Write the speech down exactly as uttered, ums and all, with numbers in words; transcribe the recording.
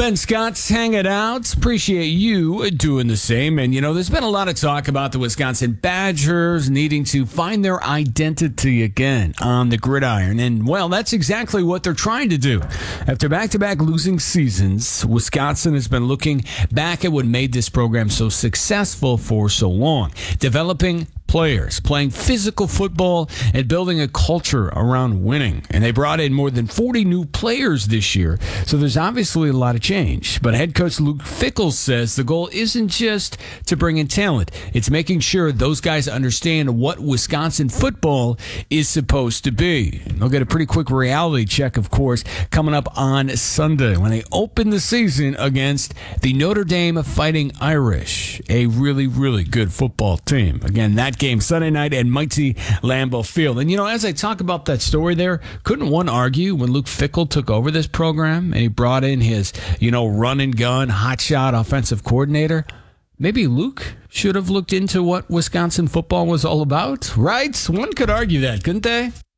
Ben Scott's hanging out. Appreciate you doing the same. And, you know, there's been a lot of talk about the Wisconsin Badgers needing to find their identity again on the gridiron. And, well, that's exactly what they're trying to do. After back-to-back losing seasons, Wisconsin has been looking back at what made this program so successful for so long, developing players, playing physical football, and building a culture around winning. And they brought in more than forty new players this year, so there's obviously a lot of change. But head coach Luke Fickell says the goal isn't just to bring in talent. It's making sure those guys understand what Wisconsin football is supposed to be. And they'll get a pretty quick reality check, of course, coming up on Sunday when they open the season against the Notre Dame Fighting Irish, a really, really good football team. Again, that game Sunday night at mighty Lambeau Field. And, you know, as I talk about that story there, couldn't one argue when Luke Fickell took over this program and he brought in his, you know, run and gun, hotshot offensive coordinator? Maybe Luke should have looked into what Wisconsin football was all about, right? One could argue that, couldn't they?